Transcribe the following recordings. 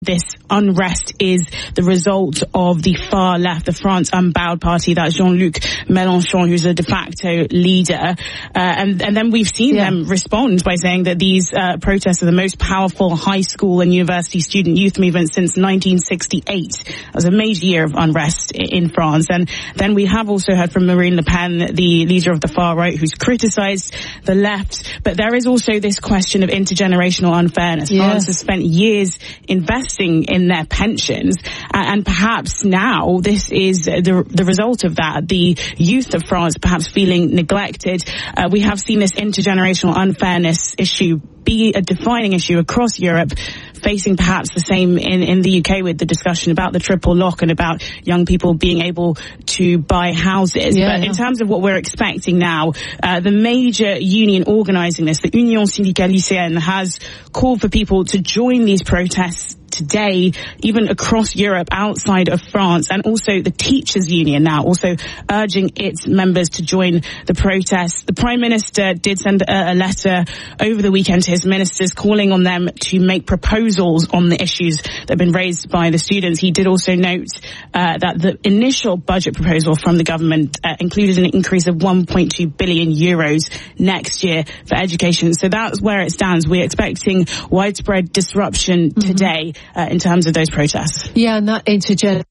this unrest is the result of the far left, the France Unbowed Party, that's Jean-Luc Mélenchon, who's a de facto leader. And then we've seen them respond by saying that these protests are the most powerful high school and university student youth movement since 1968. It was a major year of unrest in France. And then we have also heard from Marine Le Pen, the leader of the far right, who's criticized the left. But there is also this question of intergenerational unfairness. France has spent years investing in their pensions, and perhaps now this is the result of that. The youth of France perhaps feeling neglected. We have seen this intergenerational unfairness issue be a defining issue across Europe, facing perhaps the same in the UK with the discussion about the triple lock and about young people being able to buy houses. But in terms of what we're expecting now, the major union organising this, the Union Syndicale Lycéenne, has called for people to join these protests today, even across Europe, outside of France, and also the Teachers Union now also urging its members to join the protests. The Prime Minister did send a letter over the weekend to his ministers calling on them to make proposals on the issues that have been raised by the students. He did also note that the initial budget proposal from the government included an increase of 1.2 billion euros next year for education. So that's where it stands. We're expecting widespread disruption today in terms of those protests. Yeah, and that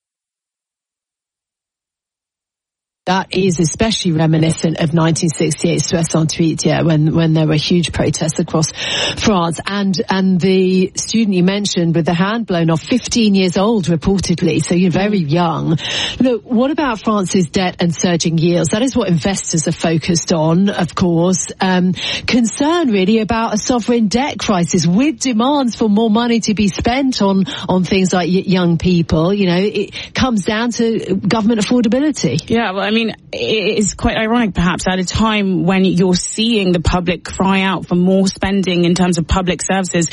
that is especially reminiscent of 1968 68, when there were huge protests across France. And the student you mentioned with the hand blown off, 15 years old reportedly, so you're very young. Look, what about France's debt and surging yields? That is what investors are focused on, of course. Concern really about a sovereign debt crisis with demands for more money to be spent on things like young people. You know, it comes down to government affordability. Yeah, well, I mean, it is quite ironic perhaps at a time when you're seeing the public cry out for more spending in terms of public services.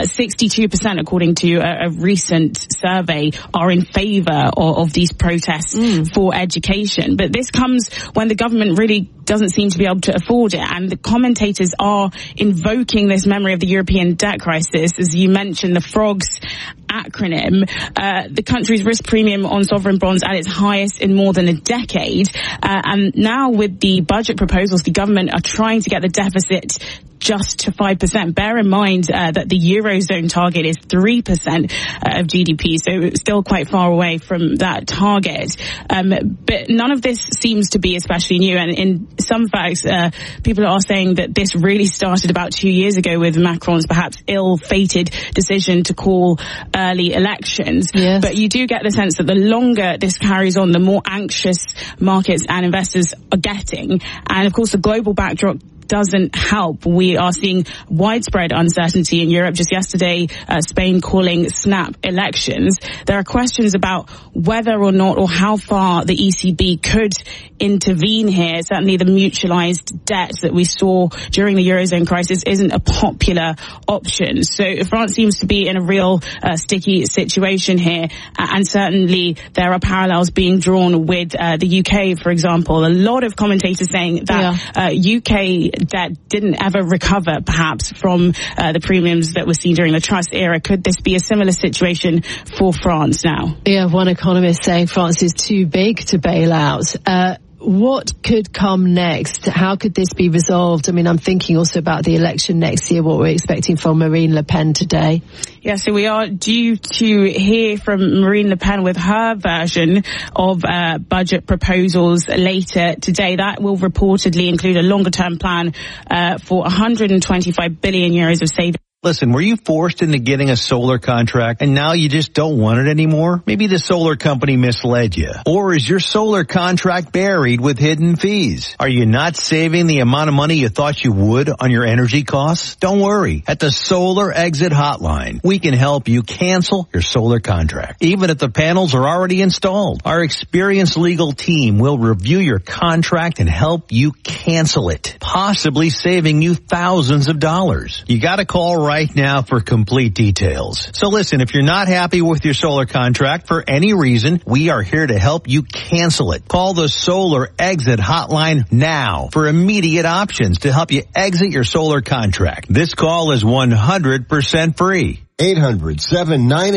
62%, according to a recent survey, are in favour of these protests for education. But this comes when the government really doesn't seem to be able to afford it. And the commentators are invoking this memory of the European debt crisis. As you mentioned, the FROGS acronym, the country's risk premium on sovereign bonds at its highest in more than a decade. And now with the budget proposals, the government are trying to get the deficit just to 5%. Bear in mind that the Eurozone target is 3% of GDP, so still quite far away from that target. But none of this seems to be especially new, and in some facts, people are saying that this really started about 2 years ago with Macron's perhaps ill-fated decision to call early elections. Yes. But you do get the sense that the longer this carries on, the more anxious markets and investors are getting. And of course, the global backdrop doesn't help. We are seeing widespread uncertainty in Europe. Just yesterday, Spain calling snap elections. There are questions about whether or not or how far the ECB could intervene here. Certainly the mutualized debt that we saw during the Eurozone crisis isn't a popular option. So France seems to be in a real sticky situation here. And certainly there are parallels being drawn with the UK, for example. A lot of commentators saying that UK debt didn't ever recover, perhaps, from the premiums that were seen during the Truss era. Could this be a similar situation for France now? Yeah, one economist saying France is too big to bail out. What could come next? How could this be resolved? I mean, I'm thinking also about the election next year, what we're expecting from Marine Le Pen today. Yeah, so we are due to hear from Marine Le Pen with her version of budget proposals later today. That will reportedly include a longer-term plan for 125 billion euros of savings. Listen, were you forced into getting a solar contract and now you just don't want it anymore? Maybe the solar company misled you. Or is your solar contract buried with hidden fees? Are you not saving the amount of money you thought you would on your energy costs? Don't worry. At the Solar Exit Hotline, we can help you cancel your solar contract, even if the panels are already installed. Our experienced legal team will review your contract and help you cancel it, possibly saving you thousands of dollars. You gotta call right now for complete details. So listen, if you're not happy with your solar contract for any reason, we are here to help you cancel it. Call the Solar Exit Hotline now for immediate options to help you exit your solar contract. This call is 100% free. 800-798